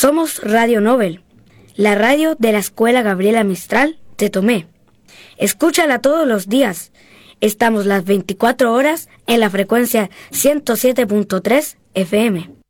Somos Radio Nobel, la radio de la Escuela Gabriela Mistral de Tomé. Escúchala todos los días. Estamos las 24 horas en la frecuencia 107.3 FM.